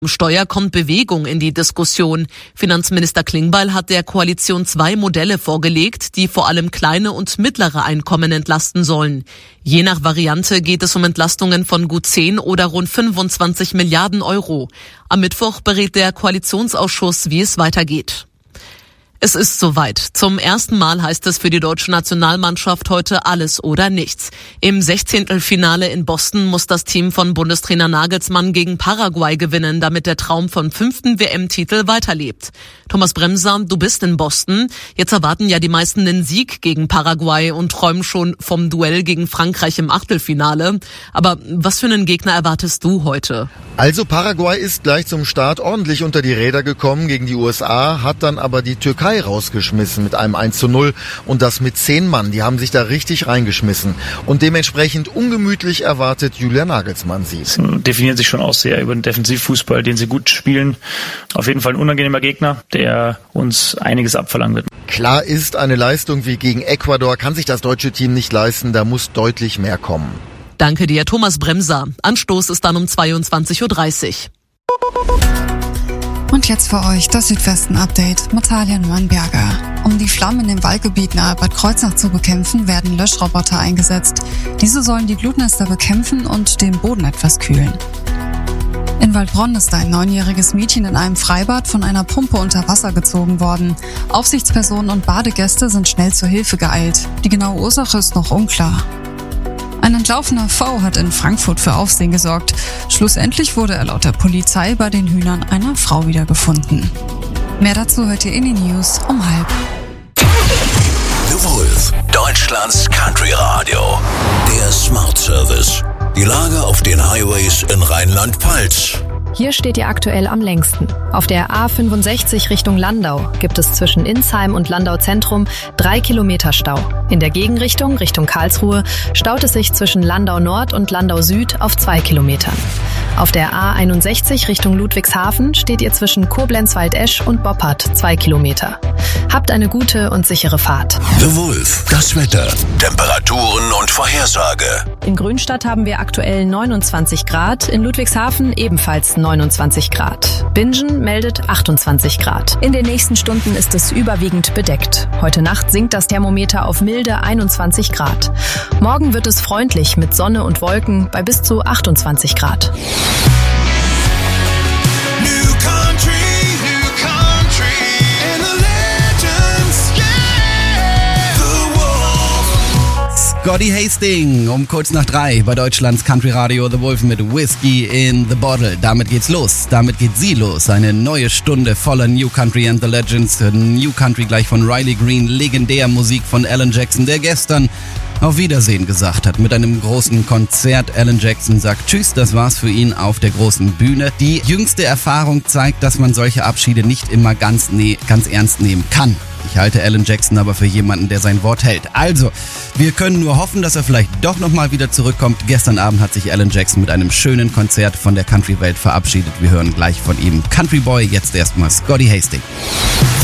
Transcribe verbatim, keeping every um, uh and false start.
Im Steuer kommt Bewegung in die Diskussion. Finanzminister Klingbeil hat der Koalition zwei Modelle vorgelegt, die vor allem kleine und mittlere Einkommen entlasten sollen. Je nach Variante geht es um Entlastungen von gut zehn oder rund fünfundzwanzig Milliarden Euro. Am Mittwoch berät der Koalitionsausschuss, wie es weitergeht. Es ist soweit. Zum ersten Mal heißt es für die deutsche Nationalmannschaft heute alles oder nichts. Im Sechzehntelfinale in Boston muss das Team von Bundestrainer Nagelsmann gegen Paraguay gewinnen, damit der Traum vom fünften W M-Titel weiterlebt. Thomas Bremser, du bist in Boston. Jetzt erwarten ja die meisten den Sieg gegen Paraguay und träumen schon vom Duell gegen Frankreich im Achtelfinale. Aber was für einen Gegner erwartest du heute? Also Paraguay ist gleich zum Start ordentlich unter die Räder gekommen gegen die U S A, hat dann aber die Türkei rausgeschmissen mit einem eins zu null und das mit zehn Mann. Die haben sich da richtig reingeschmissen. Und dementsprechend ungemütlich erwartet Julian Nagelsmann sie. Sie definieren sich schon auch sehr über den Defensivfußball, den sie gut spielen. Auf jeden Fall ein unangenehmer Gegner, der uns einiges abverlangen wird. Klar ist, eine Leistung wie gegen Ecuador kann sich das deutsche Team nicht leisten. Da muss deutlich mehr kommen. Danke dir, Thomas Bremser. Anstoß ist dann um zweiundzwanzig Uhr dreißig. Und jetzt für euch das Südwesten-Update mit Talia Neuenberger. Um die Flammen im Waldgebiet nahe Bad Kreuznach zu bekämpfen, werden Löschroboter eingesetzt. Diese sollen die Glutnester bekämpfen und den Boden etwas kühlen. In Waldbronn ist ein neunjähriges Mädchen in einem Freibad von einer Pumpe unter Wasser gezogen worden. Aufsichtspersonen und Badegäste sind schnell zur Hilfe geeilt. Die genaue Ursache ist noch unklar. Ein entlaufener V hat in Frankfurt für Aufsehen gesorgt. Schlussendlich wurde er laut der Polizei bei den Hühnern einer Frau wiedergefunden. Mehr dazu hört ihr in den News um halb. The Wolf, Deutschlands Country Radio. Der Smart Service. Die Lage auf den Highways in Rheinland-Pfalz. Hier steht ihr aktuell am längsten. Auf der A fünfundsechzig Richtung Landau gibt es zwischen Insheim und Landau Zentrum drei Kilometer Stau. In der Gegenrichtung, Richtung Karlsruhe, staut es sich zwischen Landau Nord und Landau Süd auf zwei Kilometern. Auf der A einundsechzig Richtung Ludwigshafen steht ihr zwischen Koblenz-Waldesch und Boppard zwei Kilometer. Habt eine gute und sichere Fahrt. The Wolf, das Wetter, Temperaturen und Vorhersage. In Grünstadt haben wir aktuell neunundzwanzig Grad, in Ludwigshafen ebenfalls neunundzwanzig Grad. Bingen meldet achtundzwanzig Grad. In den nächsten Stunden ist es überwiegend bedeckt. Heute Nacht sinkt das Thermometer auf milde einundzwanzig Grad. Morgen wird es freundlich mit Sonne und Wolken bei bis zu achtundzwanzig Grad. Scotty Hastings um kurz nach drei bei Deutschlands Country Radio The Wolf mit Whiskey in the Bottle. Damit geht's los. Damit geht sie los. Eine neue Stunde voller New Country and the Legends. New Country gleich von Riley Green. Legendär Musik von Alan Jackson, der gestern auf Wiedersehen gesagt hat mit einem großen Konzert. Alan Jackson sagt Tschüss, das war's für ihn auf der großen Bühne. Die jüngste Erfahrung zeigt, dass man solche Abschiede nicht immer ganz, ne- ganz ernst nehmen kann. Ich halte Alan Jackson aber für jemanden, der sein Wort hält. Also, wir können nur hoffen, dass er vielleicht doch nochmal wieder zurückkommt. Gestern Abend hat sich Alan Jackson mit einem schönen Konzert von der Country-Welt verabschiedet. Wir hören gleich von ihm Country Boy, jetzt erstmal Scotty Hastings.